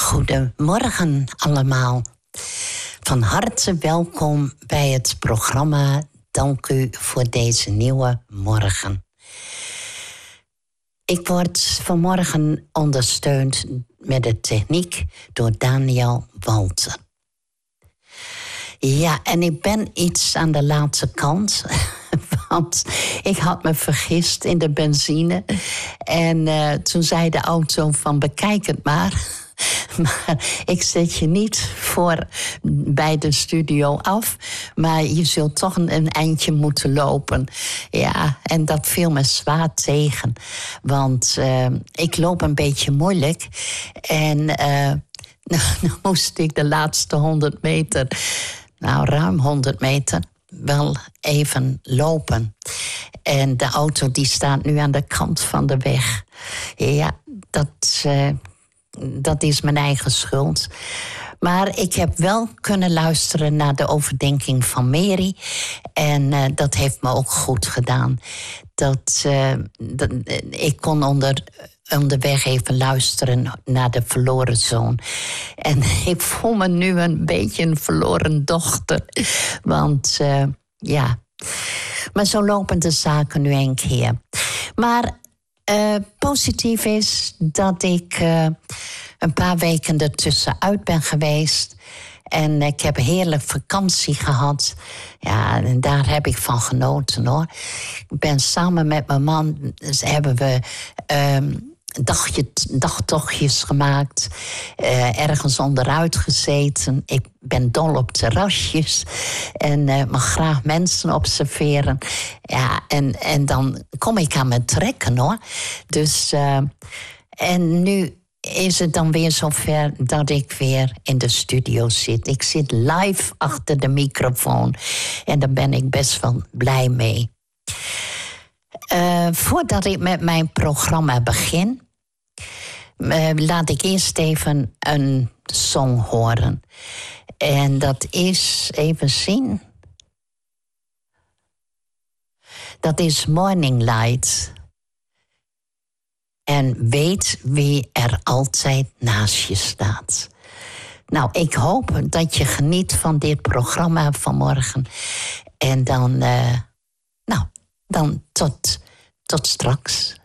Goedemorgen allemaal. Van harte welkom bij het programma Dank u voor deze nieuwe morgen. Ik word vanmorgen ondersteund met de techniek door Daniel Walter. Ja, en ik ben iets aan de late kant. Want ik had me vergist in de benzine. En toen zei de auto van bekijk het maar. Maar ik zet je niet voor bij de studio af. Maar je zult toch een eindje moeten lopen. Ja, en dat viel me zwaar tegen. Want ik loop een beetje moeilijk. En nou moest ik de laatste 100 meter... ruim 100 meter... wel even lopen. En de auto die staat nu aan de kant van de weg. Ja, dat is mijn eigen schuld. Maar ik heb wel kunnen luisteren naar de overdenking van Mary. En dat heeft me ook goed gedaan. Ik kon onderweg even luisteren naar de verloren zoon. En ik voel me nu een beetje een verloren dochter. Want ja, maar zo lopen de zaken nu een keer. Maar positief is dat ik een paar weken ertussenuit ben geweest. En ik heb heerlijk vakantie gehad. Ja, en daar heb ik van genoten, hoor. Ik ben samen met mijn man, dus hebben we dagtochtjes gemaakt. Ergens onderuit gezeten. Ik ben dol op terrasjes. En mag graag mensen observeren. Ja, en dan kom ik aan mijn trekken, hoor. Dus, en nu is het dan weer zover dat ik weer in de studio zit. Ik zit live achter de microfoon. En daar ben ik best wel blij mee. Voordat ik met mijn programma begin, laat ik eerst even een song horen. En dat is, even zien. Dat is Morning Light. En weet wie er altijd naast je staat. Nou, ik hoop dat je geniet van dit programma vanmorgen. En dan tot straks.